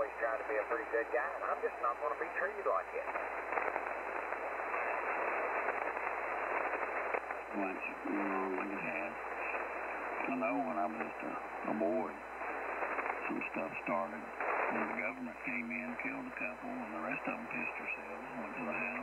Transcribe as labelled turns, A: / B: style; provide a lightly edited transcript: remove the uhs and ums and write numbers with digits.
A: always tried to be a pretty good guy, and I'm just not going to be treated like it.
B: Once, like I had. I know when I was just a boy, some stuff started. When the government came in, killed a couple, and the rest of them pissed themselves, went to the house.